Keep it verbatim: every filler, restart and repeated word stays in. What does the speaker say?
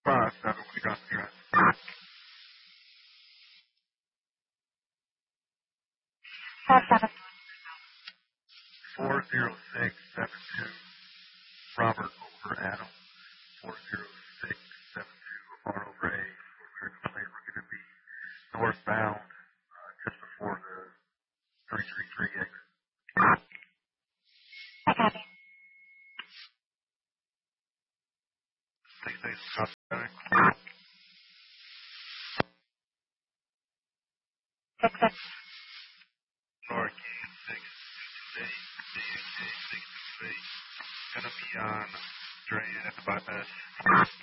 Five seven, we got the address. Five seven. Four zero six seven two. Robert over Adam. Four zero six seven two. R over A. We're going to be northbound uh, just before the three three three exit. I copy. Six days of copy. Six six. Sorry, King six two eight. D N J six two eight. Gonna be on Dre at the bypass.